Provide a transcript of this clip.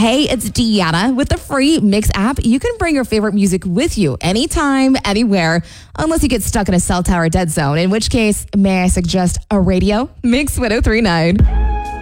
Hey, it's Deanna. With the free Mix app, you can bring your favorite music with you anytime, anywhere, unless you get stuck in a cell tower dead zone, in which case, may I suggest a radio? Mix 1039.